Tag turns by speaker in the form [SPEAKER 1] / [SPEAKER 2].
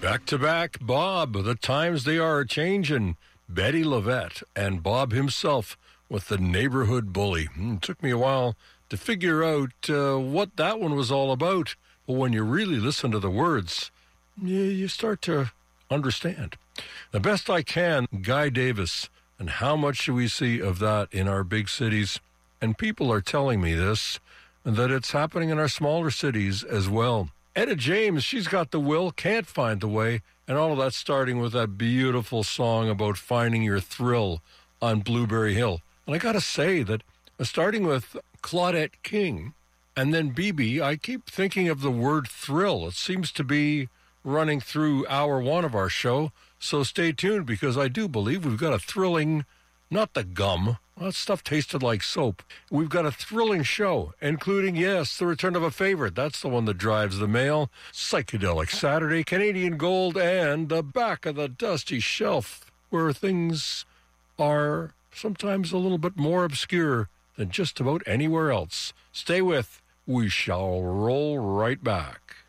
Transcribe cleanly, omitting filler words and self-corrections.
[SPEAKER 1] Back to back, Bob. The times they are changing. Betty Lavette and Bob himself with the Neighborhood Bully. It took me a while to figure out what that one was all about. But when you really listen to the words, you start to understand. The best I can, Guy Davis. And how much should we see of that in our big cities? And people are telling me this, that it's happening in our smaller cities as well. Etta James, she's got the will, can't find the way, and all of that starting with that beautiful song about finding your thrill on Blueberry Hill. And I got to say that starting with Claudette King and then BB, I keep thinking of the word thrill. It seems to be running through hour one of our show, so stay tuned because I do believe we've got a thrilling, not the gum, that stuff tasted like soap. We've got a thrilling show, including, yes, the return of a favorite. That's the one that drives the mail. Psychedelic Saturday, Canadian Gold, and the back of the dusty shelf, where things are sometimes a little bit more obscure than just about anywhere else. Stay with. We shall roll right back.